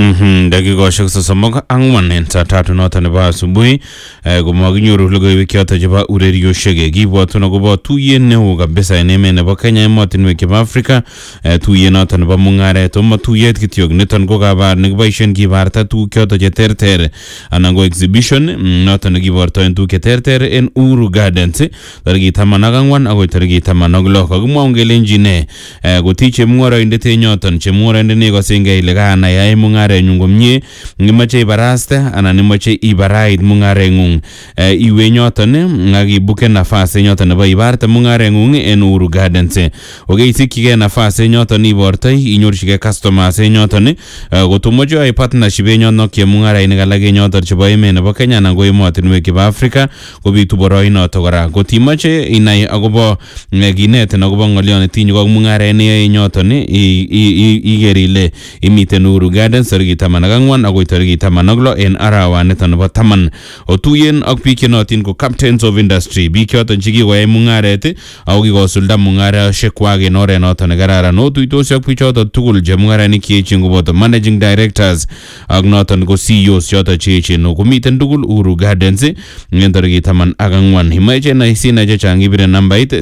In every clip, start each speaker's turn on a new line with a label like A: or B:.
A: Dakikoshek 34 en saa 3 noton nebo asubuhi komakinyoru logoiwek choton chebo urerioshek kibwatun akobo tuyet neo kabisa en emet nebo Kenya emotinwek chebo Afrika tuyet noton nebo mungaret oma tuyet kityok niton ko kabar nekiboisien kibarta tuguk choton cheterter anan ko exhibition noton nekiborto en tuguk cheterter en Uhuru Gardens tarikit 14 akoi tarikit 16 kakimwaun kelenjin ne kotii chemung'oroindet enyoton chemung'oroindet nekosengei ile kanayai mungarenyun komie ngimache ibaraste anan imache ibarait mungareng'ung iwe nyoton ak ibuke nafas nyoton nebo ibarte mungareng'ung en Uhuru Gardens okeisikige nafas nyoton ibortoi inyorchige customers nyoton kotomoche ay partnership nyoton chemung'arainik alak nyoton chebo emet nebo Kenya anan ko emotinwek chebo Afrika kobitu boroinoto kora kotimache inai akobo kinet akobo ng'olyon netinye ak mungaret neyoe nyoton iger ile imiten Uhuru Gardens tarikit 14 akoi tarikit 16 en arawaniton nebo 10 otuyen ak biik chenotin ko captains of industry biik choton chekikoyai mungaret ako kikosulda mungarosiek kwak en oret noton nekararan otuitosi ak bichoton tugul chemung'arainik cheechen koboto managing directors ak noton ko CEOs choton cheechen komiten tugul Uhuru Gardens en tarikit 14 imache sinai chechang ibire nambait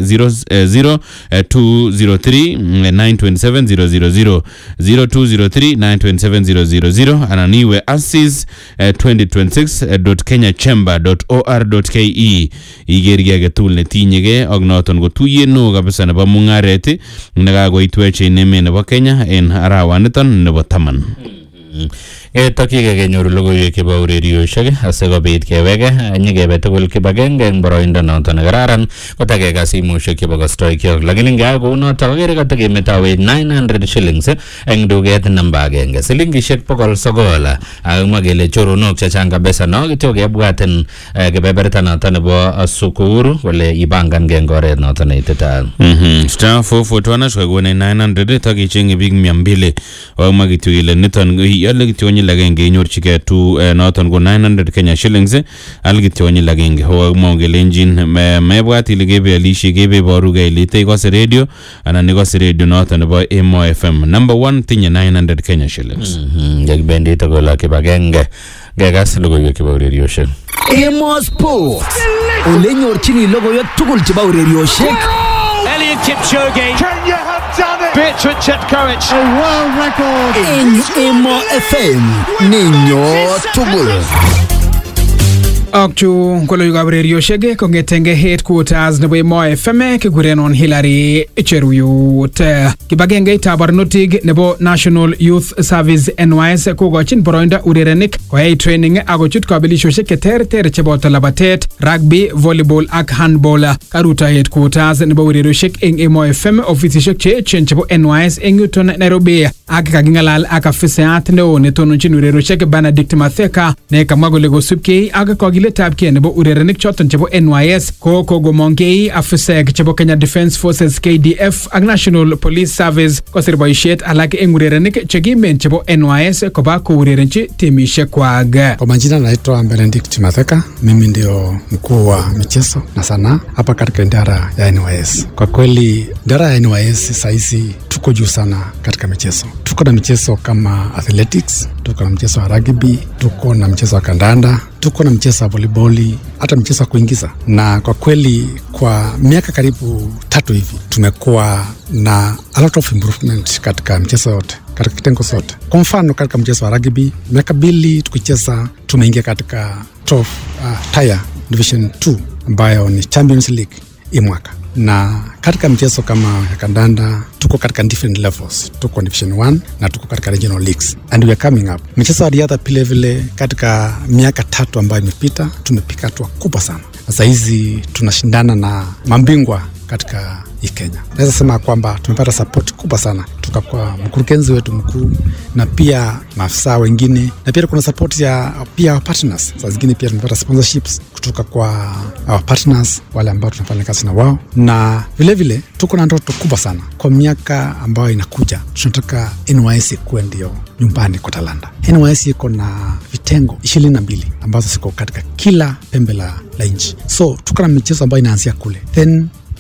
A: 0203 927 000 0203 927 000 anan iwe assis2026.kenyachamber.or.ke igerige agetugul netinyege ak noton ko tuyet neo kabisa nebo mungaret nekakoitwech en emet nebo Kenya en arawaniton nebo 10.
B: Takike kenyoru logoiwek chebo urerioshek asikobit keweke nyikebe tugul kibagenge en boroindo noton nekararan kotake simushek chebo kostoikyok lakini ngaa kounoto akere katakemetowe 900 shillings eng duket namba agenge silingishek 900 akimwa kele choronok chechang kabisa no kityo kebwaten kebeberta noton nebo sukuru kole ibangan eng oret noton neititaat
A: star 441 shkakone 900 takichenge biik 200 akimwa kityo kele niton yale kityo lagenge inyorchige tu noton ko 900 Kenya shillings algityo ni lagenge ho mongelenjin mebwat ile gebe alishi gebe boruga ile ikose radio anan nikose radio noton nebo Emo FM number 1 tinye 900 Kenya shillings
B: yakbendi to gola kibagenge gegas logoiwek chebo urerioshek
C: Emo Sport ole nyorchini logoiwek tugul chebo urerioshek
D: Elliot Kipchoge. Kenya have done it. Bertrand Chepkoech. A world record.
C: En Emo FM ninyo tugul.
E: Akchu koloiwekab urerioshek kongetenge headquarters nebo Emo FM kikurenon Hillary Cheruyut. Kibagengeitab barnotik nebo National Youth Service NYS kokochin boroindo urerenik koyai training akochut kabelishoshek cheterter cheboto labatet, rugby, volleyball ak handball. Karuto headquarters nebo urerioshek eng Emo FM ofisishek cheechen chebo NYS eng yuton Nairobi ak kaking'alal ak afisayat neo netononchin urerioshek Benedict Matheka ne kamwa kole kosubkei ak kakiletabkei nebo urerenik choton chebo NYS ko kogomongei afisaek chebo Kenya Defence Forces KDF ak National Police Service kosir boishet alak eng urerenik chekimen chebo NYS koba kourerenchi timishek kwak.
F: Kwa majina naitwa Benedict Matheka, mimi ndio mkuu wa michezo na sanaa hapa katika idara ya NYS. Kwa kweli idara ya NYS saizi tuko juu sana katika michezo. Tuko na michezo kama athletics, tuko na mchezo wa rugby, tuko na mchezo wa kandanda, tuko na mchezo wa volleyball, hata mchezo wa kuingiza. Na kwa kweli kwa miaka karibu 3 hivi tumekuwa na a lot of improvement katika mchezo yote, katika kitengo sote. Kwa mfano katika mchezo wa rugby, miaka 2 tukicheza tumeingia katika top tier division 2 ambayo ni Champions League hii mwaka. Na katika mchezo kama ya kandanda tuko katika different levels, tuko division 1 na tuko katika regional leagues and we are coming up. Mchezo wa riadha pile vile katika miaka 3 ambayo imepita tumepika hatua kubwa sana. Sasa hizi tunashindana na mabingwa katika Kenya. Naweza sema kwamba tumepata support kubwa sana kutoka kwa mkurugenzi wetu mkuu na pia maafisa wengine, na pia kuna support ya pia partners. Sasa zingine pia tumepata sponsorships kutoka kwa our partners wale ambao tunafanya kazi na wao, na vile vile tuko na ndoto kubwa sana kwa miaka ambayo inakuja. Tunataka NYS kuwe ndio nyumbani kwa talanta. NYS iko na vitengo 22 ambazo ziko katika kila pembe la nchi. So tuko na michezo ambayo inaanzia kule, then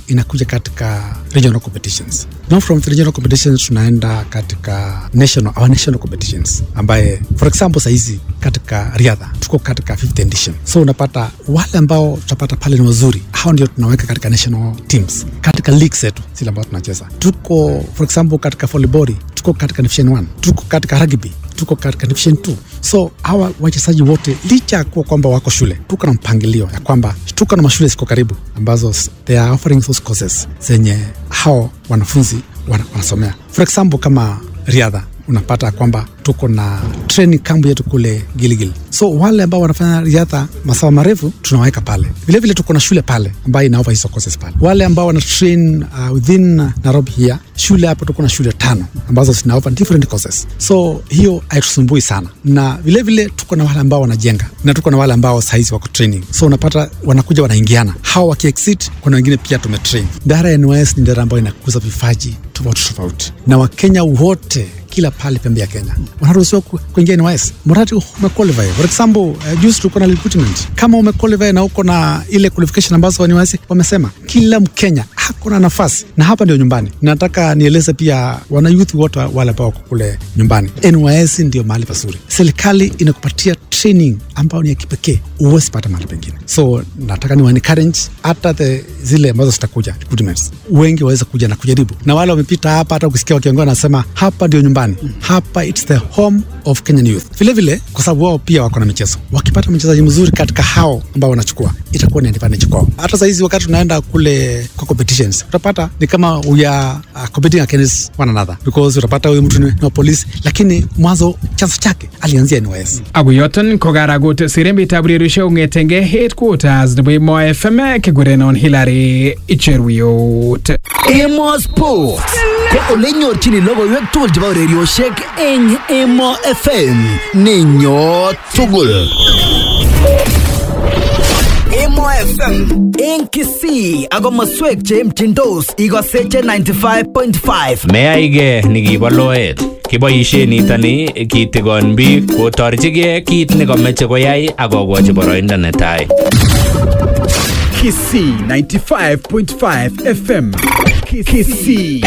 F: inakuja katika regional competitions. Now from the regional competitions tunaenda katika our national competitions ambaye for example saizi katika riadha tuko katika 5th edition. So unapata wale ambao tutapata pale ni wazuri, hao ndio tunaweka katika national teams katika league zetu zile ambazo tunacheza. Tuko for example katika volleyball tuko katika division 1, tuko katika rugby tuko katika division 2. So hawa wachezaji wote licha kwa kwamba wako shule, tuko na mpangilio ya kwamba tuko na mashule ziko karibu ambazo they are offering those courses zenye hao wanafunzi wanasomea. For example kama riadha unapata kwamba tuko na training camp yetu kule Gilgil. So wale ambao wanafanya riadha masafa marefu tunaweka pale. Vile vile tuko na shule pale ambayo inaofa hizo courses pale. Wale ambao wana train within Nairobi here, shule hapo tuko na shule 5 ambazo zinaofa different courses. So hiyo haitusumbui sana. Na vile vile tuko na wale ambao wanajenga na tuko na wale ambao saizi wako training. So unapata wanakuja wanaingiana. Hao waki-exit kuna wengine pia tumetrain. Idara ya NYS ni idara ambayo inakuza vipaji tofauti. Na Wakenya wote kila pale pembe ya Kenya wanaruhusiwa kuingia NYS mradi umequalify. For example, juzi tuko na recruitment. Kama umequalify na uko na ile qualification ambazo NYS wamesema kila Mkenya hako na nafasi, na hapa ndio nyumbani. Nataka nieleze pia wana youth wote wale ambao wako kule nyumbani, NYS ndio mahali pazuri. Serikali inakupatia training ambayo ni ya kipekee, uwezi pata mahali pengine. So nataka ni encourage hata zile ambazo zitakuja recruitments, wengi waweze kuja na kujaribu, na wale wamepita hapa hata ukisikia wakiongea nasema hapa ndio nyumbani, hapa it's the home of Kenyan youth. Vile vile kwa sababu wao pia wako na michezo, wakipata mchezaji mzuri katika hao ambao wanachukua itakuwa ni advantage kwao. Hata sasa hizi wakati tunaenda kule kwa competitions utapata ni kama we are competing against one another, because utapata huyu mtu ni polisi lakini mwanzo chanzo chake alianzia NYS.
E: Aguyoton kogaragote sirembe tabririsha ungetenge headquarters nebo Mo FM kegurenon Hilary Icheruyot.
C: Emo Sport ko olenyorchini logoiwek tugul chebo urerioshek eng Emo FM ninyo tugul. Emo FM eng Kisii ako maswek cheimchindos ikoseche 95.5.
B: Meyaige nikibo loet. Kiboishe nitoni kitigon biik kotorchigei kit nekomeche koyai akokochi boroindo netai.
C: Kisii 95.5 FM. Kisii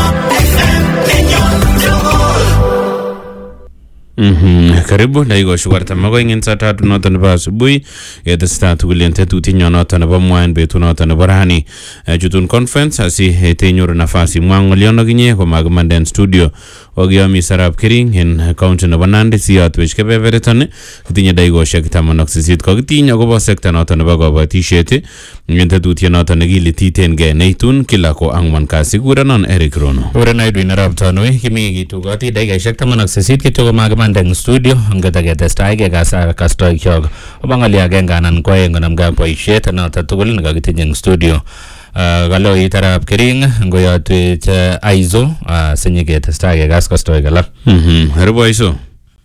A: Karibu ndaigo shukarta mago ingin saa 3 noto nebo asubuhi yetestaa tugul en tetutienyo noto nebo mwaen betut noto nebo rani chutun conference asi tenyoru nafasi mwang'olion okinye komakimanden studio okiyomi Sarab Kering en county nebo Nandi siyotwech kebebereton kitinye daigosiek 18 kokitiny akobo sekta noto nebo kabatisiet en tetutiet noto nekilititengei neitun kila ko ang'wan kasi. Kurenon Eric Rono.
B: Kurenon Edwin Arap Tanui kimi kitugoti daikaisiek 18 kityo komakimanden studio ngetaketestai kekastoi kyok obangali agenge anan ko aeng konamgei ak boisiet noto tugul nekakitinye eng studio. Kaloit Sarab Kering ngoyotwech Aizo sinyeketestai kekas kastoi alak.
A: Haribu Aizo.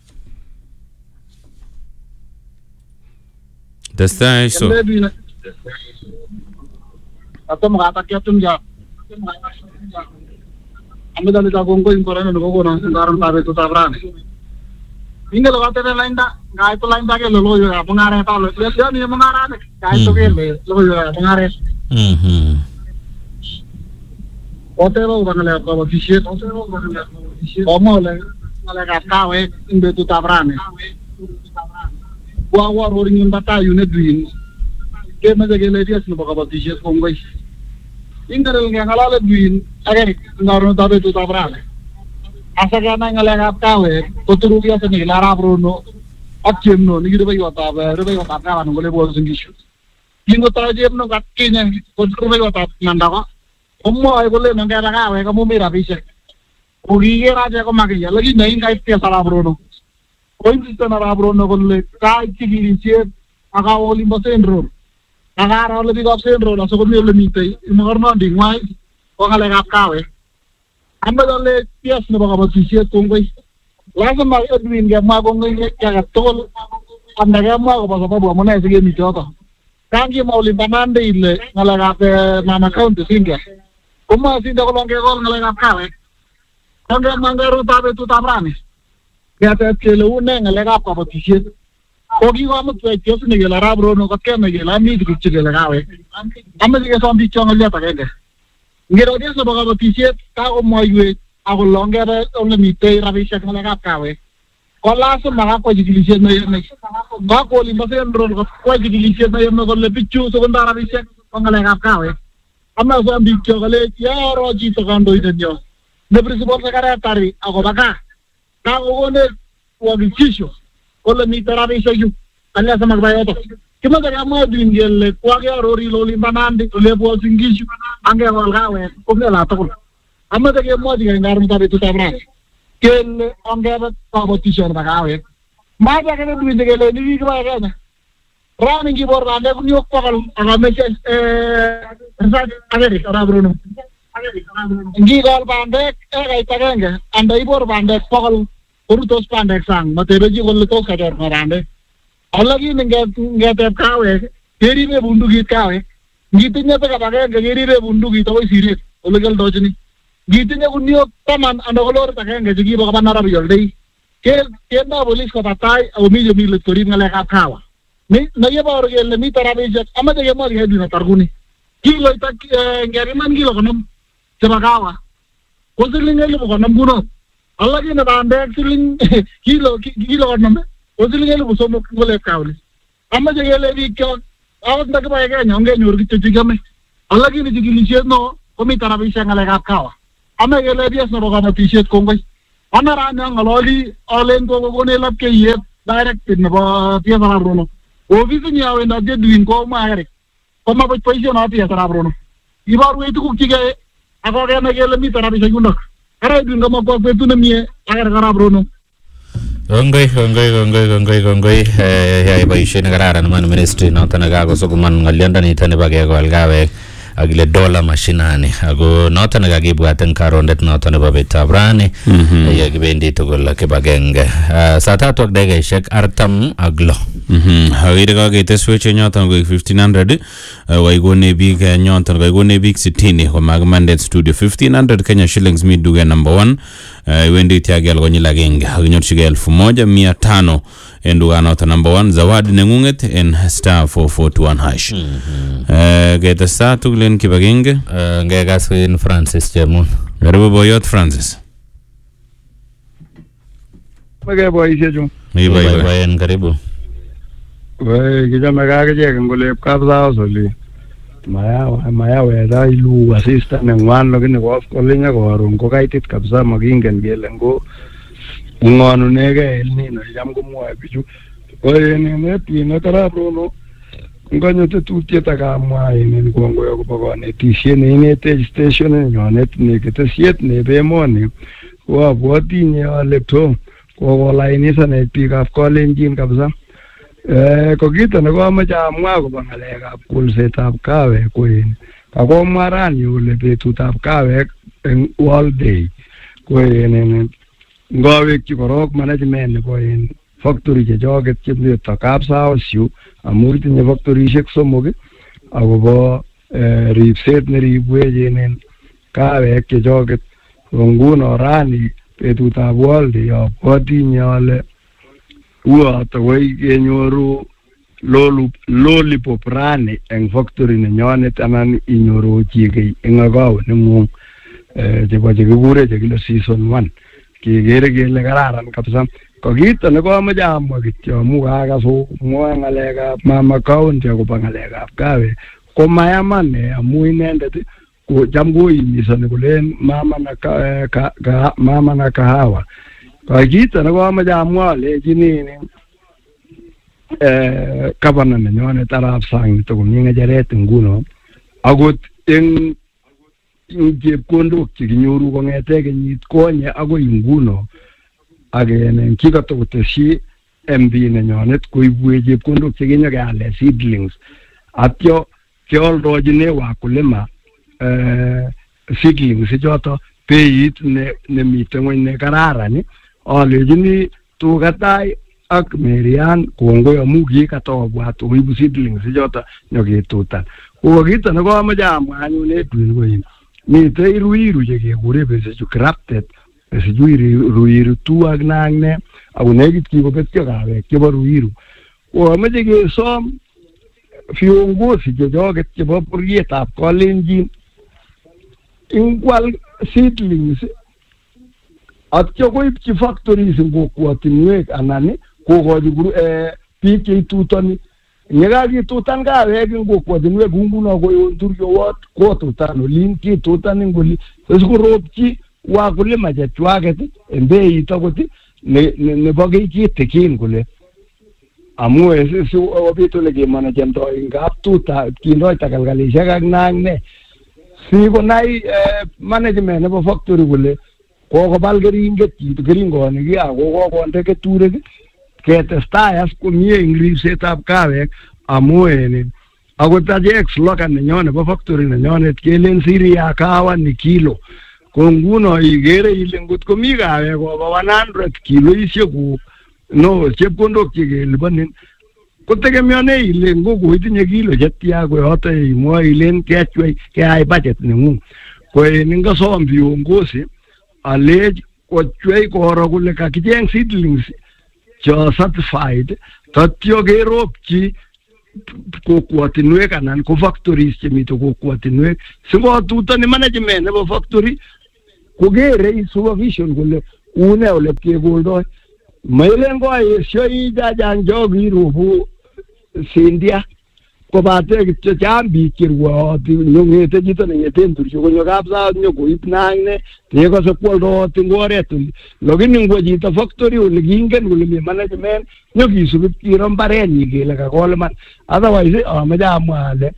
A: Testai Aizo.
G: Atau mengatakan tunjuk. Ambil dari jagongo imporan itu kau orang sekarang tahu itu tabrakan. Ini loh kata lain dah, nggak itu lain dah ke lo juga pengaruh tahu. Lihat ni pengaruh ni, nggak itu ke lo juga pengaruh. Hotel lo bukan lewat kau bisnis, kamu lewat kau itu tabrakan. Gua orang yang bata unit duin, ke macam gila dia semua kau bisnis kongoi. Ingkar yang ngalah duin, agar ngaruh tahu itu tabrakan. Asal kan ngalah kau kotoru dia seni lara Bruno, ajem no, ni kita bagi watap kawan boleh buat sengkis. Ingkar tahu ajem no katkinya, kotoru bagi watap nanda. Ummo ay boleh nangkara kau, kamu mira bisa. Ugi raja kau makin, lagi naik kait dia lara Bruno. Kau ini lara Bruno boleh kait kiri siap, agak olimpo sendro. Agar lebih kau sendro, langsung kau ni lebih mitai, mengarna dingwai, kau ngalah kau Amba dale pias na baka magsisiya kungkoy. Lasa mag-adwin kaya mga kungkoy kaya tol. Anda kaya mga kapasa pa buwa mo na sige nito ako. Kangi maulimpanan de ile ngalagap mama count singa. Sinda ko lang kaya ko ngalagap ka Kanga mangaro tabe tu tabrani. Kaya tayo kilo una ngalagap ka patisya. Kogi ko amo tuwa kiyos ni gila rabro no katkaya may gila mi di kutsi gila kawe. Amba sige sa ambichong aliyata kaya. Ngerodes nebo kabatisiet kakomwoiwech ako longere ole mitei rabisiek ngalekab kawek. Ko lazima kakwa chikilisiet neyome. Kakoli Central kwa chikilisiet neyome kole bichu sekondar rabisiek ko ngalekab kawek. Amasom biik kyok kole yaro chito kandoindenyo. Ne principal secretary akoba kaa. Kakokonech uhakikisho kole mitei rabisiek yu. Alasema kiba yoto. Kimache kemwa tuin kele kwakearori olimbo Nandi ole bwolchin ngishu angekol kawek komela tugul. Amache kemwochi kengarmutab betutab rani kele ongebe kabotisio nebo kawek. Mache kele tuin kele ni kiba Kenya. Rani ngibor bandek kuniok 100 akameche research agerik arabrono. Ngikol bandek ekait agenge anda ibor bandek 100 korutos bandek sang matebechi kole tos kacher bandek. Alakini ngeteb kawek keribe bundukit kawek. Ngitinye agenge keribe bundukit akoi siret ole keldochini. Ngitinye kuniok 10 anda kolorit agenge chekibo koba Nairobi oldoi. Kendo polis koba tai akomi chemi let korib ngalekab kawa. Nayebor kele mitei rabisiek amache kemwochi Edwin Targuni. Kiloit ak ngeriman kilo 50 chebo kawa. Ko siling 50 kuno. Alakini bandek siling kilo 50 ko siling 3,000 ngole kauli. Amache kele biik kyok akot ndakiba Kenya ongenyor kityo chekame. Alakini chikilisiet no komite rabisiek ngalekab kawa. Ame kele PS nebo kabatisiet kongoi. Anarani angololi alen kokonech lapkeiyet directed nebo PS arap Rono. Ofisit nyi awendoti Edwin komwa Eric. Komaboch boisionoto PS arap Rono. Iborwech tuguk chikeyoe ako kenai kele mitei rabisiek yundok. Ara Edwin komakwa betut nemie ak Eric arap Rono.
B: Kongoi yai boisiet nekararan man ministry noton nekakosukuman ng'olyondonito nebo kekol kawek akile dola mashinani ako noton nekakibwat eng karondet noton nebo betutab rani yekibendi tugul kibagenge saa 3 ak dakikaishek 46
A: akire kaketeswech nyoton koek 1500 kaikone biik nyoton kaikone biik 60 komakimandet studio 1500 Kenya shillings mi duke number 1 iwendi tiagel konyil agenge akinyorchigei 1500 en dukanoto number 1 zawadi nengunget en star 441 hash ketesta tugulen kibagenge
B: ngekas in Francis Chemun.
A: Karibu boyot Francis.
G: Mage boisiechu.
B: Boyen karibu.
G: Kichome kakichek ngolep kapsao soli. Mayawe da ilu assistant nengwan lakini koskolen koron ko kaitit kabisa makingen kele ngo ngonunege elnino yam komwoe bichu. Koyenenet arap Rono ngonyo tetutiet akamwa inen kongoi akobo konetisiet neinetech station nenyonet neketesiet nebo emoni ko abwoti inye ale tom kokolainishanech biikab Kalenjin kabisa. Ko kito nekomoche amwa akobo ngalekab kolsetab kawek ko en kakomwa rani ole betutab kawek eng World Day ko en ngawekchi korok management nebo en factory chechoket chemito Kapsao amu tinye factorishek 3 akobo ripset neribwech en kawek chechoket. Nguno rani betutab World Day abwoti inye ale uoto koi kenyoru lollipop rani eng factory nenyonet anan inyoru chikei eng akaw nengung chebo chekikure chekile season 1 kekere kele kararan kabisa. Ko kito nekomoche amwa kityo amu kakas mwoe ngalekab mama county akobo ngalekab kawek ko mayaman amu inendet kocham koimisoni kolen mama na kahawa. Ko kito nekomoche amwa alechini gavana nenyonet arap sang nito komi ngecheret nguno akot eng chepkondok chekinyoru kong'ete kenyit konye akoi nguno akenen kikatokoteshi MB nenyonet koibwech chepkondok chekinyokeale seedlings atyo keoldochine wakulima seedlings choto beit nemite ng'weny nekararan. Alechini tukatai ak Marian kongoi amu kikatobwat koibu seedlings choto nyoketutan. Ko kito nekomoche amwa anyun Edwin koin mitei Ruiru chekekure besechu grafted besechu Ruiru 2 ak ne ako nekit kikobetyo kawek chebo Ruiru. Ko amoche kesom viongozi chechoket chebo bororietab Kalenjin ingwal seedlings atyo koipchi factories ing kokwotinwek anan kokochi biik cheitutoni nyekakitutan kawek ing kokwotinwek nguno koyon Turiowot kotutan olin kitutan ing oli sikoropchi wakulima chechwaket en beit akot nebo kiy kitikin kole amu si obit ole kemanagentoi ngap tuta kindoi takalkalishek ak ne si konai management nebo factory kole kokobal keringet keringonik ako kokonde keturek ketestai as komie ing ripsetab kawek amu akot achek slogan nenyon nebo factory nenyonet kelen siri ya kahawa ni kilo ko nguno igere ile ngot komi kawek koba 100 kiloisiek no chepkondok chekelipanin kotegemeane ile ngo itinye kilo chetia koyote imwoe ilen kechwei keai budget nengung ko ningasom viongozi alej kochwei koro kole kakicheng seedlings cho certified tatyo keropchi kokwotinwek anan ko factories chemito kokwotinwek sikotutoni management nebo factory kokere supervision kole une ole kekoldoi mailen koesyo ijajangjo kirubu sindia kobate kityo cham biik kirwooti nyongete chito nengeten Tursho konyo kapsa nyokoib nangne tekose kwoldoti ing oret oli lakini ngwo chito factory ole kingen kole mi management nyokisubit kiro mbarenyi kele kakol man otherwise amache amwa ale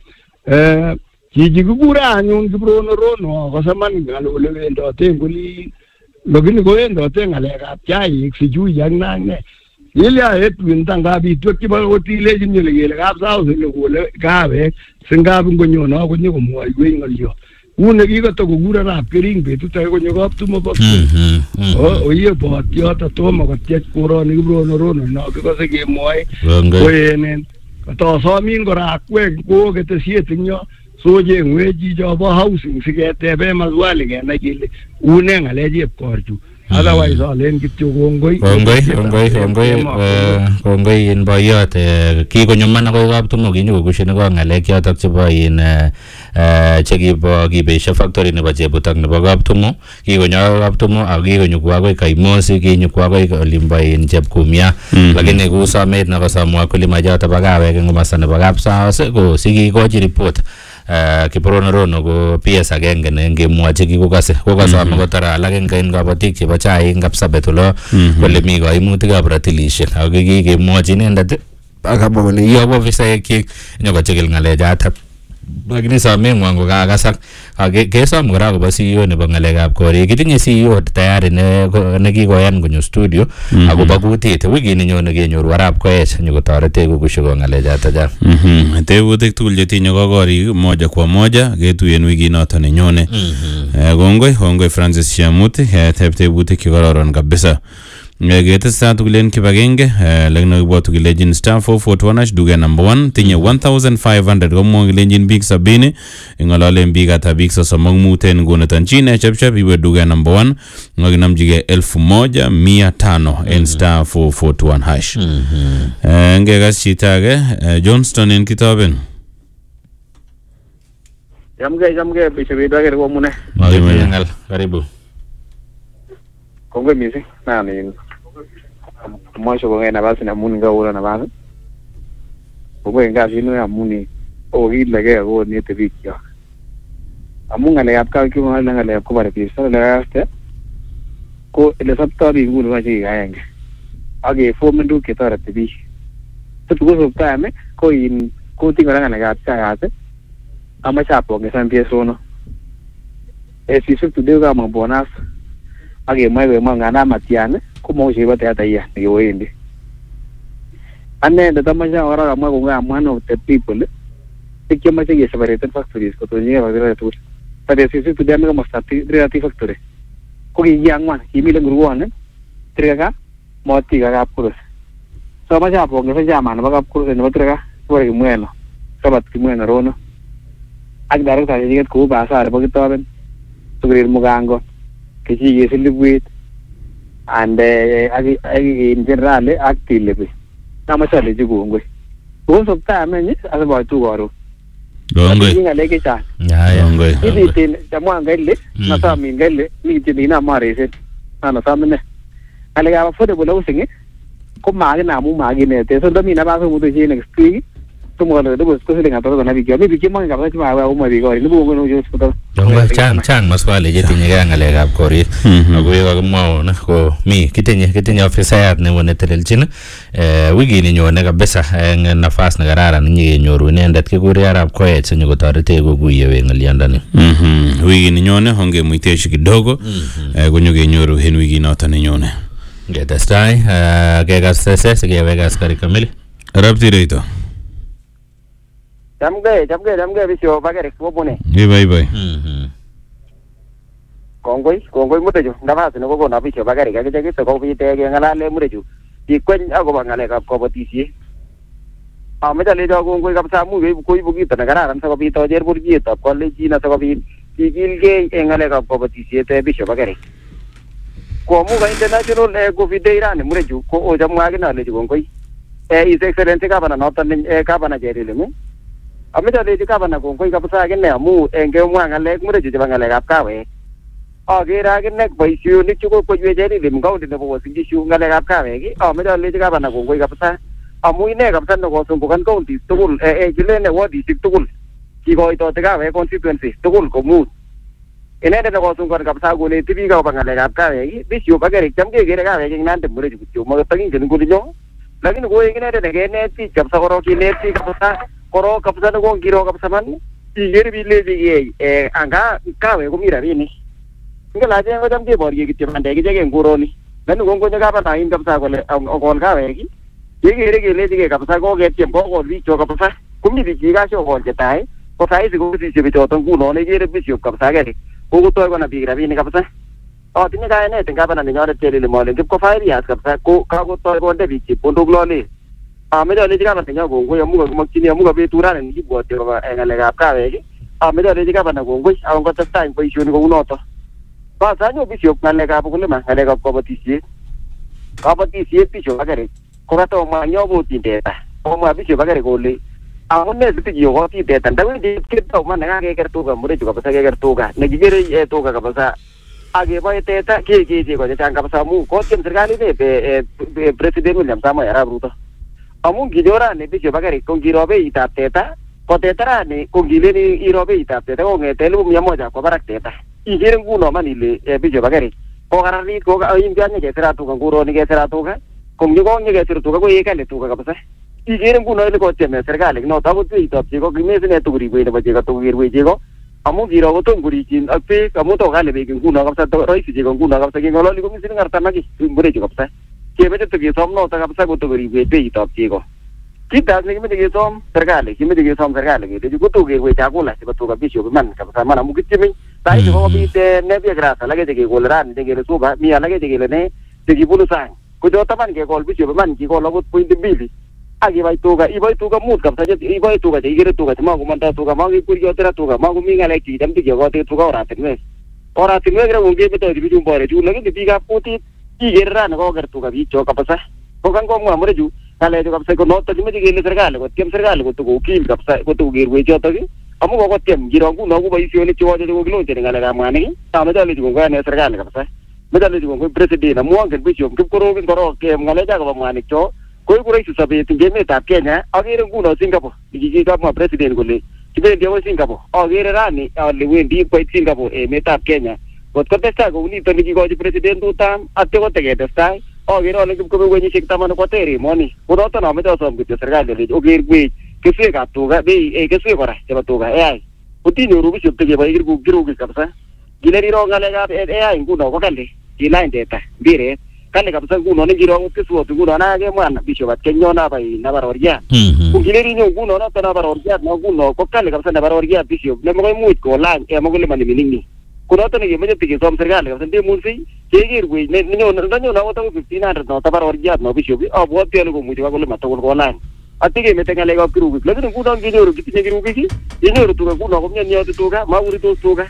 G: chichi kikure anyun Kiprono Rono akose man ngal ole wendote ing olin lakini kowendote ngalekab chaik sijui ak nangne Ilya etwin tangabitwek chebo kotilejin ile kele kapsa ile kole kawek singab ngonyono konyo komwoiwech ngolyo une kikotokokure rap kering betut age konyo kaptumo factory oye botiot tomo kotiech koroni Kiprono Rono no kikose kemwoe koenen kotosomin kora akwek ko ketesiet ing yo sojengwech chichobo housing siketebe maswali kenai kele une ng'alek chepkorchu otherwise alen kityo kongoi in boyot kikonyoman akoi kaptumo kinyokokushini ko ng'alek chotok chebo in chekibo kibesho factory nebo Chebutak nebo kaptumo kikonyo kaptumo ak kikonyokwa akoi Kaimosi kinyokwa akoi olimbo in Chepkumia lakini kusomet nekosom wakulima chotok bo kawek eng komasta nebo Kapsaos ko sikikochi report Kiprono Rono ko PS agenge nengemwochi kikokase kokasome kotara alak eng kabatik chebo chaik Kapsabet ulo kole mi kaimutikab ratilishek ako kikemwochi inendet akamwa kole yob ofisaek chik nyokochikil ng'alechatak lakini someng'wong ko kakasak kesom kora akobo CEO nebo ng'alekab korik kitinye CEO tayari nekikoyan konyo studio akobo kutit wikini nyone kenyoru Arap Koech nyokotoretech kokushiko ng'alechatak tebutik tugul chetinye korik moja kwa moja ketuyen wikinoto nenyone kongoi Francis Shamuti tebutik chekororon kabisa Getestat tugulen kibagenge lakini kiboto kilejin star 441 duga number 1 tinye 1500 komwo kilejin big 70 ingolale big ata big 35 ngonetan chine chepchep iwe duga number 1 ngoginamjige 1500 en star 441 hash ngegas chitage Johnston en kitaben
H: jamge bishobido agere ko mune
B: ngal karibu
H: kongwe misi nani mwisho kwa nafasi na muni ngaula nafasi kongwe ngazi ino ya muni ogilege ko ni tebikya amunga le apka kiwa ngale kubare pisa le aste ko ile saptari ngulu wachi gaenge age fomendu ketara tebi tuko soptame ko in ko tingala ngale apka yate ama chapo ngesan piesono sisu tudega mabonas age mwe ngana matiane kumo shiba tata ya ni wendi ane da tamaja ora kama kunga one of the people tikema che separated factories ko to ni ba dira tu tade sisi tu dame kama stati dira factory ko gi yangwan kimile nguruane triga moti ga kapkurus so ma ja po nge ja mana ba kapkurus ne triga por kimweno sabat kimweno rono ag daro ta jiget ko ba sa ba kitoben sugrir mugango kichi yesilibwit ande agi in general active nama sale jigongwe ko sopta amenyi asaba tu garo
A: Gongoi.
H: Ngalek chechang.
A: Gongoi.
H: Ibitin chamwa ngale nasamin ngale mi tinina marese. Nasamne. Ngalek affordable housing ko maginamu maginete. So dami na ba ko muto chi next week. Tumolo do ko sila ngato na bigyo. Mi bigyo man kapsa chima wa mo bigo. Ni bugo no just ko.
B: Chang maswali jetinye ga ngalekab korik ako kakimwao na ko mi kitinye ofisayat nebo netelelchin wikini nyone kabisa eng nafas ne kararan nyikenyoru inendet kikure Arap Koech sinyokotorete kokuiye ng'olyondoni.
A: Wikini nyone hongemuiteshi kidogo konyokenyoru en wikinoto nenyone.
B: Ngetestai kekas sese sikeweka askari kamili.
A: Raptireito.
H: Jamge bisho bagere kubone.
A: Ibai.
H: Kongoi mutejo nafasi ne kokona bisho bagere kakije ko bite ke ngalale mutejo. Ikwen agoba ngalekab kobotisie. Ameja lejo kongoi kabisa mu ko ibu kito ne kararan sa kobit ojer burgietab college na sa kobit kikilge en ngalekab kobotisie te bisho bagere. Ko mu ga international covid iran mutejo ko ojamwa gina lejo kongoi. His Excellency Governor noton Governor Jerilemu. Ameja lejo Governor kongoi kabisa gine amu engemwa ngalek mutejo chebo ngalekab kawe. Agere agine boisionik chu ko Jerilemu county nebo Wasingishu ngalekab kawek ameja lejo Governor kongoi kabisa amu ine kabisa ne kosumbukan counties tugul kilene wardishek tugul kikoitote kawek constituencies tugul komut. Inendet ne kosumbukan kabisa koneti biik akobo ngalekab kawek bisho bagere cham kekere kawek eng Nandi murechu kityo makatokingen kulinyo. Lakini ko inendet ne kenet biik kabisa korok kinet biik kabisa korok kabisa ne kongiro kabisa man ikere biik lechigei anga kawek komi rabinik. Ngala chen ko cham keborye kityo bandek ichek eng koroni. Lakini kongonyo Governor kabisa kole okol kawek kekere kelechigei kabisa koketyem kokol biik cho kabisa komi biik chekikasho okol chetai ko saisi kosishe bichoto nguno ikere bishop kabisa kere kokotoi kona biik rabinik kabisa. Atinye kayanet eng Governor nenyonet Jelili Molen Kipkofairias kabisa ko kakotoi konde biik chepkondok lolet. Ameche alechi Governor nenyo kongoi amu kakimokchini amu kabetut rani kibwoti koba ngalekab kawek ameche alechi Governor kongoi ako ngotestai eng boisionik kounoto. Sanyo bishop ngalekab ukulima ngalekab kabotisiet. Kabotisiet bishop agere ko katomwa nyokotin teta. Komwa bishop agere kole amune sitiyokoti teta ndawendi kito man nekakeker tuga murechu kabisa keker tuga nekikere tuga kabisa akeboe teta kekeche ko chechang kabisa amu kotyem serikalit President William Samoei Arap Ruto. Amu nginyorani bishop agere ko ngiro beitab teta ko teta rani ko ngileni iro beitab teta kong'ete 1,100 kwa barak teta. Ikere nguno man ile bishop agere ko kararanit ko impianye kesira tuga nguroni kesira tuga ko ngikonye kesir tuga ko yekale tuga kabisa. Ikere nguno ile kotyem serikali noto akot beitab chego kimesine tukuribwei nebo chego tukerwei chego amu ngiro kotom kurichin ak beek amu tokale beek nguno kabisa rahisi chego nguno kabisa keng'ololi komi siling 40 murechu kabisa. Kemeche tukesom noto kabisa kotokuribwei beitab chego. Kitas nekimeche kesom serikali kimeche kesom serikali kelechi kotokerwei chakula chebo tuga bishop iman kabisa man amu kityeme saisi kokobit nebia grass alake chekekole rani chekele suba mi alake chekele ne chekibunu sang ko choto man kekol bishop iman kikol akot 2.2 akibai tuga mut kabisa ibai tuga chekikere tuga chemakomondoi tuga makikweryotera tuga makomi ngalek chekicham chekiyokote tuga oratinwek ra kongemetoi bichu mbore chu lakini biikab kutit ikere rani koker tuga biik cho kabisa ko kangomwa murechu ngalechu kabisa ko noto kimeche kele serikali kotyem serikali kotokokil kabisa kotokokerwech chotok amu kokotyem ngiro nguno ko boisionik chewoche chekokiloncheni ngalekab mwanik ameche alechi kongoi ane serikali kabisa meche alechi kongoi president amu angen bishop kipkorobin korok ngalecha kobo mwanik cho koiku rahisi sobet eng emetab Kenya. Akere nguno Singapore nikikamwa president kole kibendi akoi Singapore akere rani ale wendi koit Singapore emetab Kenya kot kotestai kounito nikikochi president tutam atya koteketestai akere ale kipkobe kenyisiek 10 koter emoni konoto ameche asom kityo serikali alechi okerwech keswekab tuga keswek kora chebo tuga AI kotinyoru bishop tekeboe kirukik kabisa kileriro ngalekab AI nguno ko kale kilany teta mbiret kale kabisa nguno ngiro akot keswot nguno nakemwan bishop at kenyo nabaroriat kungileri nguno noto nabaroriat no nguno ko kale kabisa nabaroriat bishop nemokoi much kolany mukulima neminingni konoto nekemeche tikesom serikali kabisa ndemunsi kekerwech nanyon akot akot 1500 no tabaroriat no bishop abwoti ale komuchi wakulima tugul kolany ati kemete ngalekab kirukik lakini nguno nginyoru kitinye kirukik inyoru tuga nguno komyonyote tuga makuritos tuga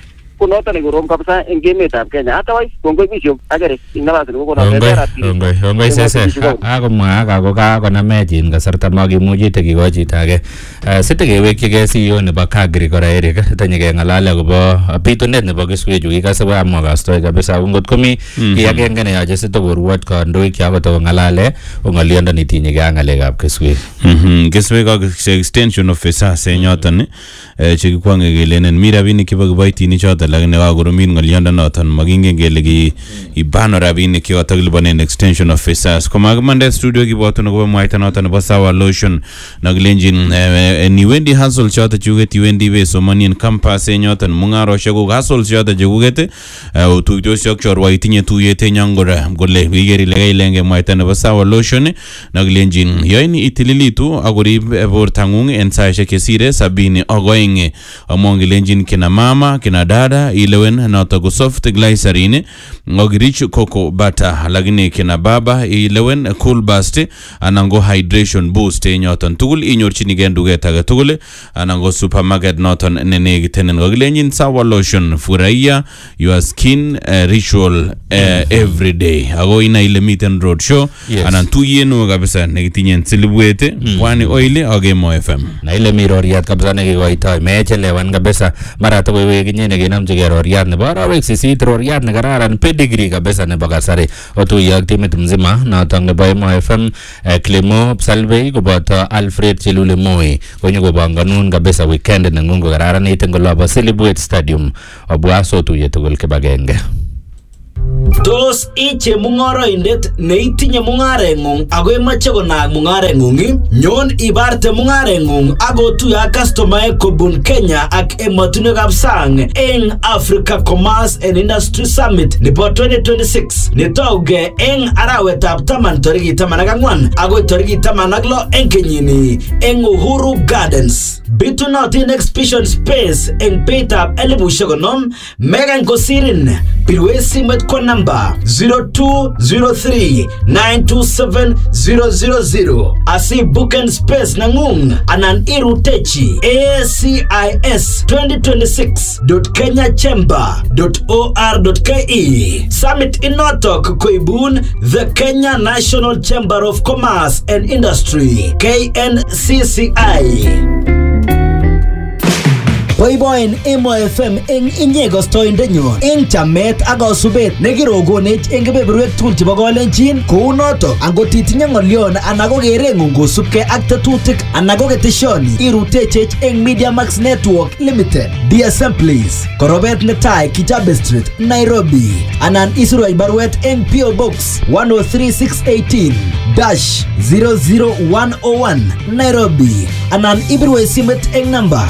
H: konoton nekorom kabisa eng emetab Kenya. Otherwise kongoi bishop agere ing nafasi nekokon
B: Ongoi sese akomwa akokonamech in kasarta makimuchi tekikochi chito age site kewekchigei CEO nebo Kagri kora Eric tanye kengalale akobo bitunet nebo keswechu kikase amwa kastoi kabisa ngot komi ki agenge ne yache sitokorwot kandoik chakoto ngalale ngoliondo nitinye ke ngalekab keswek
A: keswek ak extension officers enyoton chekikwange kelenen mi rabinik chebo kiboitinik choton lakini kakoromin ngoliondo noton makingen kele ki ibano rabinik choton kilipanen extension officers komakimande studio kiboto nebo mwaita noton nebo Sawa Lotion nakilenjin niwendi hustle choton chuket iwendi be somanien campus enyoton mungaroshek ko hustle choton chekuket utuitosi ak chorwa itinye tuyet enyangora kole igeri legailenge mwaita nebo Sawa Lotion nakilenjin yoini itililitu akorib bortangung en saishek chesire 72 amongilenjin kina mama kina dada ilewen noto ko soft glycerin ngogirich cocoa butter lakini kina baba ilewen cool burst anango hydration boost enyoton tugul inyorchinige duket age tugul anango supermarket noton nenegiten ngogilenjin Sawa Lotion furahia your skin ritual every day ago ina ile miten road show anan tuyeno kabisa nekitinyen silibwete wani oil agemo FM
B: na ile miroriat kabisa nekikoitoi mechelewan kabisa mara to wewe kinyene kenamchige roriat nebo arawek 8 roriat nekararan pedigree kabisa nebo kasari otuye ak timit mzima noton nebo Emo FM Clemo Salvei koboto Alfred Chelule Moi konyo kobanganun kabisa weekend nengung kokararanit ngolobo Silibwet Stadium obwa sotuye tugul kibagenge.
I: Tos iche mung'oroindet neitinye mung'arengung ako imache konaak mung'arengung nyon ibarte mung'arengung ako tuye ak customaek kobun Kenya ak emotinwekab sang eng Africa Commerce and Industry Summit nebo 2026 netauge eng arawetab 10 tarikit 14 akoi tarikit 16 eng kenyini eng Uhuru Gardens. Bitunotin exhibition space eng beitab 50,000 megan kosirin pirwe simet kwa namba 0203927000 asi booking space nangung anan irutechi acis2026.kenyachamber.or.ke. Summit inotok koibun the Kenya National Chamber of Commerce and Industry KNCCI. Boiboen Emo FM eng inye kostoindenyo eng chamet ak kasubet nekirogonech eng kebeberwek tugul chebo Kalenjin kou notok angot itinye ngolion anan ko kerengung kosubkei ak tetutik anan ko keteshoni irutechech eng Media Max Network Limited DSM Place korobet netai Kijabe Street Nairobi anan isirwech barwet eng PO Box 103618-00101 Nairobi anan ibirwe simet eng namba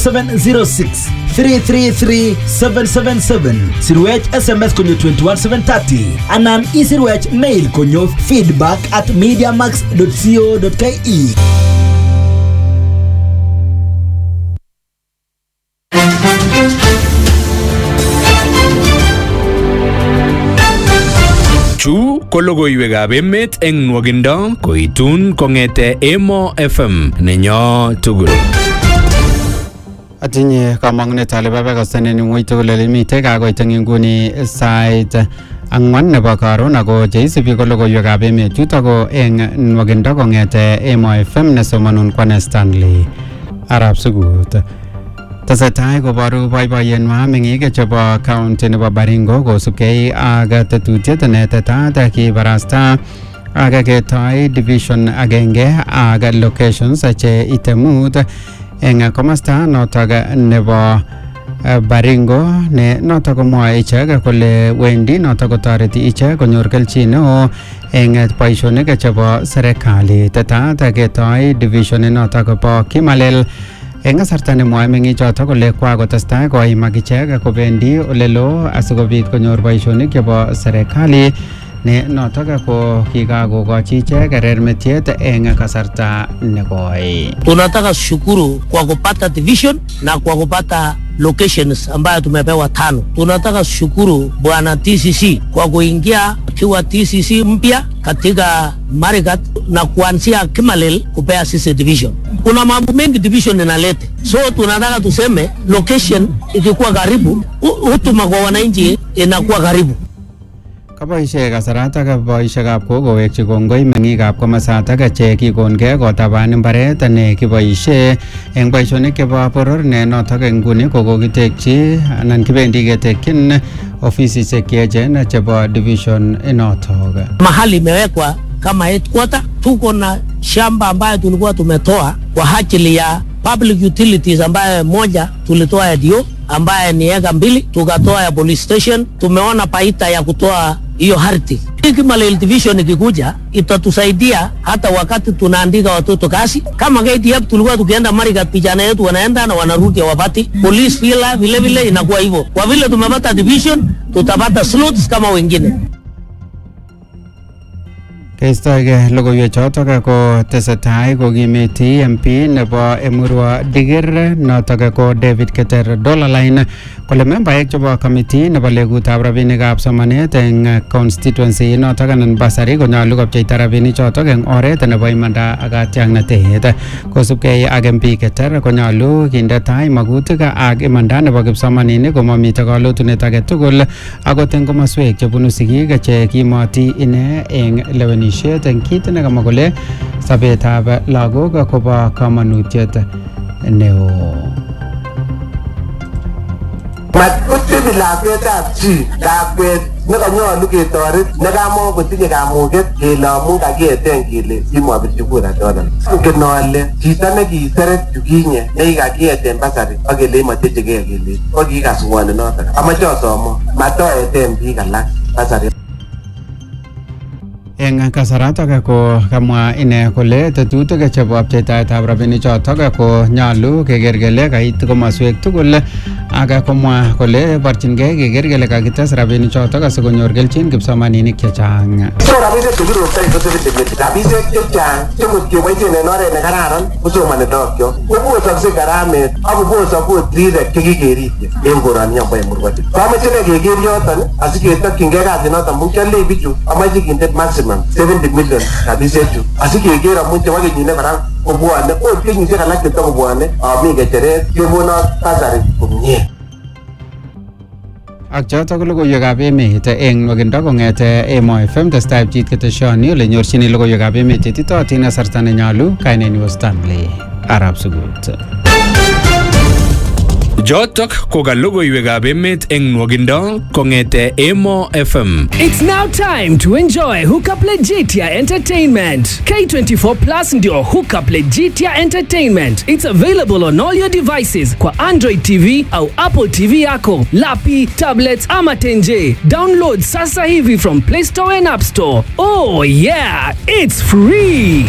I: 0706-333-777 sirwech SMS konyo 21730 anan isirwech mail konyo feedback@mediamax.co.ke.
J: Chu ko logoiwekab emet eng nwogindo koitun kongete Emo FM nenyo tugul.
K: Atinye kamangunet ale babakastanen ngoi tugul ole mitei kakoit eng nguni sait angwan nebo karon ako cheisibi ko logoiwekab emet chutok ko eng nwogindo kongete Emo FM nesomanun Kwane Stanley Arab Sugut. Tesetai koboru boiboiyenwa meng'ik chebo county nebo Baringo kosubkei ak tetutiet netetat kibarasta ak ketoi division agenge ak locations che itemut eng komasta notok nebo Baringo ne notok komwae ichek kole wendi notok kotoreti ichek konyor kelchin neo eng boisionik chebo serikali. Tetat ketoi division notok bo Kimalel eng kasarta nemwae meng'ichotok kole kwakotestai koimak ichek kobendi olelo asikobit konyor boisionik chebo serikali ne notok ko kikakokochi ichek kerermetiet eng kasarta nekoi.
L: Tunataka shukuru kwa kupata division na kwa kupata locations ambayo tumepewa 5. Tunataka shukuru bwana TCC kwa kuingia akiwa TCC mpya katika Marigat na kuanzia Kimalel kupea sisi division. kuna mambo mengi division inalete. So tunataka tuseme location ikikuwa karibu, huduma kwa wananchi inakuwa karibu.
K: Kaboishe kasarata boisiekab kokowekchi kongoi meng'ikab komasatak che kikonkei kotaban mbaret ne kiboishe eng boisionik chebo boror ne notok nguni kokokitekchi anan kibendi ketekyin ofisisiek cheechen chebo division inotok.
L: Mahali imewekwa kama headquarter, tuko na shamba ambayo tulikuwa tumetoa kwa ajili ya public utilities ambayo moja tulitoa ya dio ambaye ni eka 2 tukatoa ya police station. Tumeona paita ya kutoa hiyo ardhi. Kimale division ikikuja itatusaidia hata wakati tunaandika watoto kazi. Kama KDF tulikuwa tukienda Marigat vijana yetu wanaenda na wanarudi wapati. Police vile vile inakuwa hivyo. Kwa vile tumepata division tutapata slots kama wengine.
K: Keistoege logoiwek chotok ko tesetai kokimiti MP nebo Emurua Digir notok ko David Keter Dollarline kole membaek chebo committee nebo legutab rabinikab somanet eng constituency notok anan basari konyolu kopcheita rabinik chotok eng oret nebo imanda ak katiaknatet. Kosubkei ak MP Keter konyolu kinde tai magutik ak imanda nebo kipsomaninik komamite kalotunet age tugul akot eng komoswek chebunu sigik che kimoti ine eng leweni eng kit nekamwa kole sobetab lagok kobo kamanutiet neo.
M: Matkotebi lakwetab chi lakwet nekanyolu ketoret nekamo kotinye kamuget kele amu kakieten kele simabirchi kura choton. Ngen ale chito nekiseret chukinye nekikakieten basari ak kele matechegei kele kokikas ngwoni noton. Amache asomo matoeten biik alak basari.
K: Eng kasaratak ko kamwa ine kole tetutik chebo pcheitaetab rabinik chotok ko nyolu keker kele kait komoswek tugul ak komwa kole borchingei keker kele kakites rabinik chotok asikonyor kelchin kipsomaninik chechang.
M: So rabisiek chekiroptoi ko 70 rabisiek chechang chemut keboisien en oret nekararan kosomani lagok kobosokse garamet ak kobosok rirek chekikeripye en koroni bo Emurua. Kameche keker yoton asiketokyingei kasit noton mukyole bichu amache kinde maximum 70 million rabisiek chu asikeker amu chebo kenyine kora kobwane ot kenyisiek alak chetokobwane mi kecheret kebonot basari komie.
K: Ak chotok logoiwekab emet eng nwakindo kong'ete Emo FM testai pchit keteshoni ole nyorchini logoiwekab emet chetitotin kasarta nenyolu. Kainenyu Stanley Arab Sugut.
J: Jotok ko ka logoiwekab emet eng nwakindo kong'ete Emo FM.
N: It's now time to enjoy Hookup Legitia Entertainment. K24 Plus ndio Hookup Legitia Entertainment. It's available on all your devices kwa Android TV au Apple TV yako, lapi, tablets ama tenje. Download sasa hivi from Play Store and App Store. Oh yeah, it's free.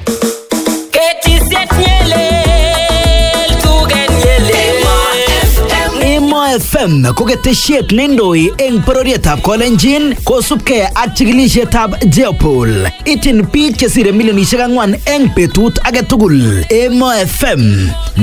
C: Emo FM ko ketesiet neindoi eng bororietab Kolenjin kosubkei ak chikilisietab Jeopol. Ityin biik chesire milionisiek 4 eng betut age tugul. Emo FM